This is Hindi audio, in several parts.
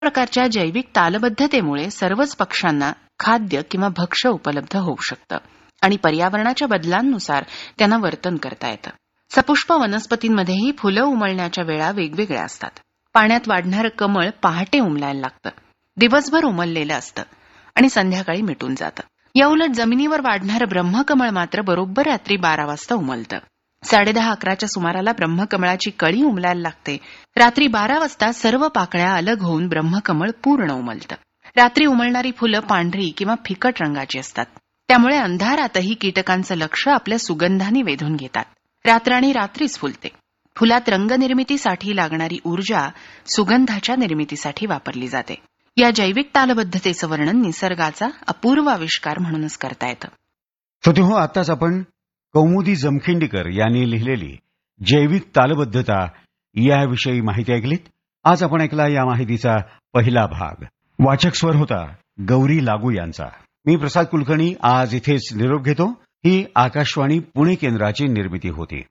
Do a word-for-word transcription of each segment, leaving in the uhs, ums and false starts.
प्रकारच्या जैविक तालबद्धतेमुळे सर्वच पक्ष्यांना खाद्य किंवा भक्ष्य उपलब्ध होऊ शकतं आणि पर्यावरणाच्या बदलांनुसार त्यांना वर्तन करता येतं. सपुष्प वनस्पतींमध्येही फुलं उमलण्याच्या वेळा वेगवेगळ्या असतात. पाण्यात वाढणारं कमळ पहाटे उमलायला लागतं, दिवसभर उमललेलं असतं आणि संध्याकाळी मिटून जातं. या उलट जमिनीवर वाढणारं ब्रह्मकमळ मात्र बरोबर रात्री बारा वाजता उमलतं. साडेदहा अकराच्या सुमाराला ब्रह्मकमळाची कळी उमलायला लागते. रात्री बारा वाजता सर्व पाकळ्या अलग होऊन ब्रह्मकमळ पूर्ण उमलतं. रात्री उमलणारी फुलं पांढरी किंवा फिकट रंगाची असतात. त्यामुळे अंधारातही कीटकांचं लक्ष आपल्या सुगंधाने वेधून घेतात. रात्राणी रात्रीच फुलते. फुलात रंगनिर्मितीसाठी लागणारी ऊर्जा सुगंधाच्या निर्मितीसाठी वापरली जाते. या जैविक तालबद्धतेचं वर्णन निसर्गाचा अपूर्व आविष्कार म्हणूनच करता येतं. श्रोते हो, आताच आपण कौमुदी जमखिंडीकर यांनी लिहिलेली जैविक तालबद्धता याविषयी माहिती ऐकलीत. आज आपण ऐकला या माहितीचा पहिला भाग. वाचक स्वर होता गौरी लागू यांचा. मी प्रसाद कुलकर्णी आज इथेच निरोप घेतो. ही आकाशवाणी पुणे केंद्राची निर्मिती होती.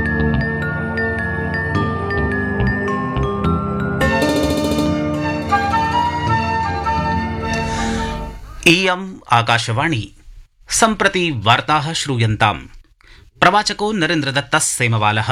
इयम् आकाशवाणी. सम्प्रति वार्ताः श्रूयन्ताम्. प्रवाचको नरेन्द्रदत्तः सेमवालः.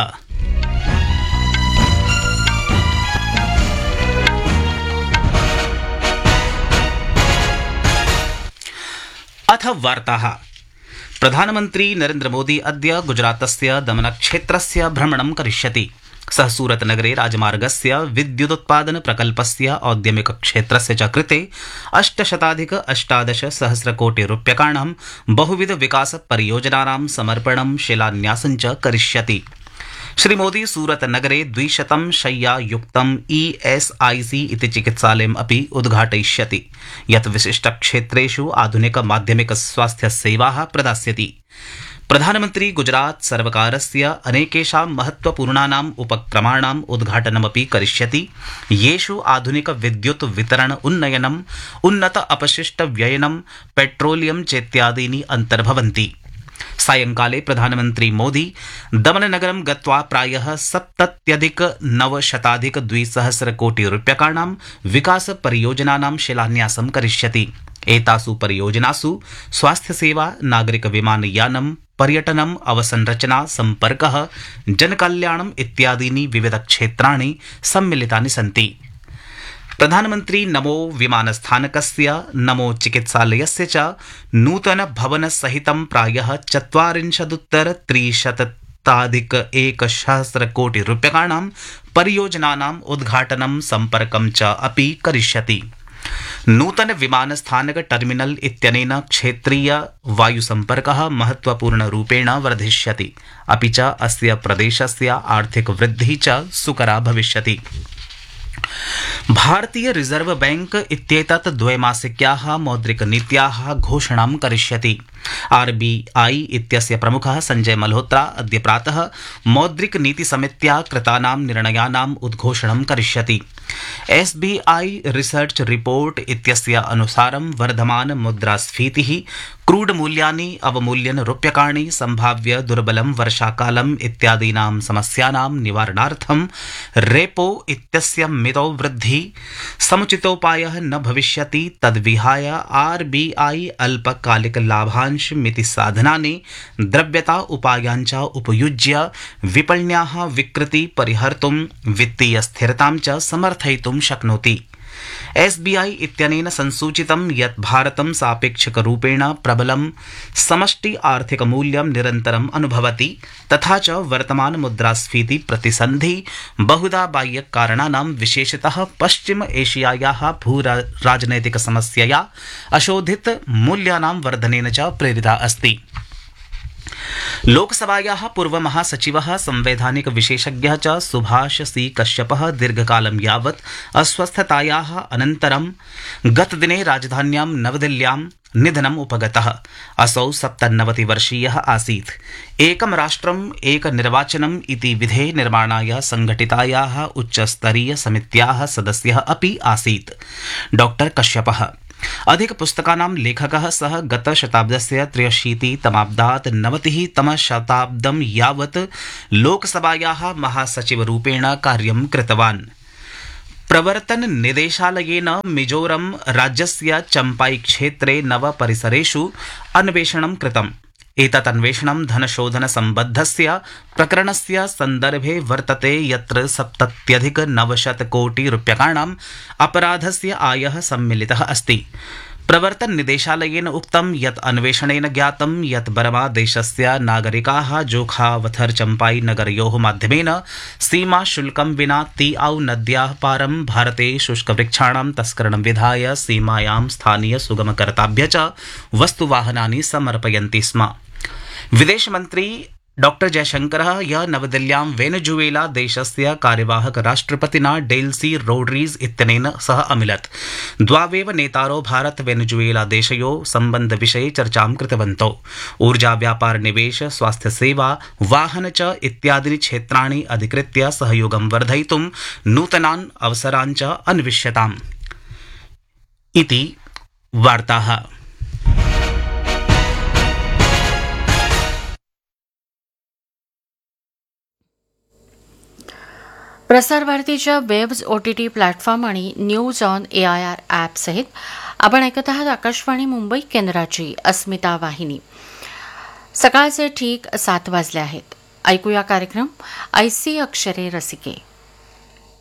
अथ वार्ताः. प्रधानमन्त्री नरेन्द्र मोदी अद्य गुजरातस्य दमनक्षेत्रस्य भ्रमणं करिष्यति. सः सूरतनगरे राजमार्गस्य विद्युदुत्पादन प्रकल्पस्य औद्यमिकक्षेत्रस्य च कृते अष्टशताधिक अष्टादश सहस्रकोटि रूप्यकाणां बहुविध विकास परियोजनानां समर्पणं शिलान्यासं च करिष्यति. श्रीमोदी सूरतनगरे द्विशतं शय्यायुक्तं ईएसआईसी इति चिकित्सालयम् अपि उद्घाटयिष्यति, यत् विशिष्टक्षेत्रेषु आधुनिक माध्यमिक स्वास्थ्य सेवाः प्रदास्यति. प्रधानमन्त्री गुजरात सर्वकारस्य अनेकेषां महत्वपूर्णानाम् उपक्रमाणाम् उद्घाटनमपि करिष्यति, येषु आधुनिक विद्युत् वितरण उन्नयनम्, उन्नत अपशिष्ट व्ययनं, पेट्रोलियम चेत्यादीनि अन्तर्भवन्ति. सायंकाले प्रधानमन्त्री मोदी दमननगरं गत्वा प्रायः सप्तत्यधिक नवशताधिक द्विसहस्र कोटि रूप्यकाणां विकास परियोजनानां शिलान्यासं करिष्यति. एतासु परियोजनासु स्वास्थ्यसेवा, नागरिक विमानयानं, पर्यटनम्, अवसंरचना, सम्पर्कः, जनकल्याणम् इत्यादीनि विविध क्षेत्राणि सम्मिलितानि सन्ति. प्रधानमन्त्री नमो विमानस्थानकस्य, नमो चिकित्सालयस्य च नूतन भवन सहितं प्रायः चत्वारिंशदुत्तर त्रिशताधिक एकसहस्र कोटि रूप्यकाणां परियोजनानाम् उद्घाटनं, सम्पर्कं च अपि करिष्यति. नूतन विमानस्थानक टर्मिनल इत्यनेन क्षेत्रीय वायुसम्पर्कः महत्वपूर्णरूपेण वर्धिष्यति. अपि च अस्य प्रदेशस्य आर्थिक वृद्धिः च सुकरा भविष्यति. भारतीय रिजर्व बैंक इत्येतत् द्वैमासिक्याः मौद्रिकनीत्याः घोषणां करिष्यति. आरबीआई इत्यस्य प्रमुखः संजय मल्होत्रा अद्य प्रातः मौद्रिकनीतिसमित्या कृतानां निर्णयानाम् उद्घोषणं करिष्यति. एसबीआई रिसर्च रिपोर्ट इत्यस्य अनुसारं वर्धमान मुद्रास्फीतिः, क्रूड मूल्यानि अवमूल्यन रूप्यकाणि, संभाव्य दुर्बलं वर्षाकालम् इत्यादीनां समस्यानां निवारणार्थं रेपो इत्यस्य मितौ वृद्धि समुचितोपायः न भविष्यति. तद्विहाय आरबीआई अल्पकालिक लाभांश मिति साधनानि द्रव्यता उपायांच उपयुज्य विपण्याः विकृति परिहर्तुं वित्तीय स्थिरतां च समर्थयितुं शक्नोति. एसबीआई इत्यनेन संसूचितं यत् भारतं सापेक्षिकरूपेण प्रबलं समष्टि आर्थिक मूल्यं निरन्तरम् अनुभवति, तथा च वर्तमान मुद्रास्फीति प्रतिसन्धि बहुधा बाह्य कारणानां, विशेषतः पश्चिम एशियायाः भू राजनैतिक समस्यया अशोधित मूल्यानां वर्धनेन च प्रेरिता अस्ति. लोकसभायाः पूर्व महासचिवः, संवैधानिक विशेषज्ञः च सुभाष सी कश्यपः दीर्घकालं यावत् अस्वस्थतायाः अनन्तरं गतदिने राजधान्यां नवदिल्ल्यां निधनम् उपगतः. असौ सप्तनवतिवर्षीयः आसीत्. एकं राष्ट्रम् एक निर्वाचनम् इति विधे निर्माणाय संघटितायाः उच्चस्तरीय समित्याः सदस्यः अपि आसीत्. डॉक्टर कश्यपः अधिक पुस्तकानां लेखकः. सः गतशताब्दस्य त्र्यशीतितमाब्दात् नवतिः तमशताब्दं यावत् लोकसभायाः महासचिवरूपेण कार्यं कृतवान्. प्रवर्तन निदेशालयेन मिजोरम राज्यस्य चम्पाई क्षेत्रे नव परिसरेषु अन्वेषणं कृतम्। एतत् अन्वेषणं धनशोधन सम्बद्धस्य प्रकरणस्य सन्दर्भे वर्तते यत्र सप्तत्यधिक नवशत कोटि रूप्यकाणाम् अपराधस्य आयः सम्मिलितः अस्ति। प्रवर्तन निदेशालयेन उक्तं यत् अन्वेषणेन ज्ञातं यत् बर्मा देशस्य नागरिकाः जोखावथर चम्पाई नगरयोः माध्यमेन सीमा शुल्कं विना तीआउ नद्याः पारं भारते शुष्कवृक्षाणां तस्करणं विधाय सीमायां स्थानीय सुगमकर्ताभ्य च वस्तुवाहनानि समर्पयन्ति स्म। विदेशमन्त्री डॉक्टर जयशंकरः ह्यः नवदिल्ल्यां वेनेजुएला देशस्य कार्यवाहक राष्ट्रपतिना डेल्सी रोड्रीज इत्यनेन सह अमिलत्। द्वावेव नेतारो भारत वेनेजुएला देशयोः सम्बन्धविषये चर्चां कृतवन्तौ। ऊर्जा व्यापार निवेश स्वास्थ्य सेवा वाहन च इत्यादीनि क्षेत्राणि अधिकृत्य सहयोगं वर्धयितुं नूतनान् अवसरान् च अन्विष्यताम् इति वार्ताः। प्रसार भारतीच्या वेब्स ओटीटी प्लॅटफॉर्म आणि news on A I R app सहित आपण ऐकत आहात आकाशवाणी मुंबई केंद्राची अस्मिता वाहिनी। सकाळचे ठीक सात वाजले आहेत। ऐकूया कार्यक्रम ऐसी अक्षरे रसिके।